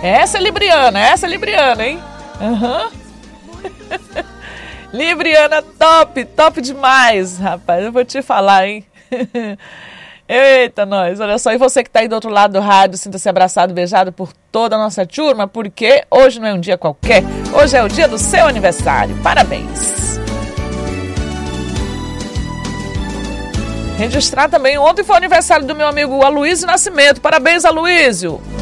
Essa é Libriana, hein? Aham. Libriana top demais, rapaz. Eu vou te falar, hein? Eita, nós. Olha só, e você que tá aí do outro lado do rádio, sinta-se abraçado, beijado por toda a nossa turma, porque hoje não é um dia qualquer. Hoje é o dia do seu aniversário. Parabéns. Registrar também, ontem foi o aniversário do meu amigo Aloysio Nascimento. Parabéns, Aloysio.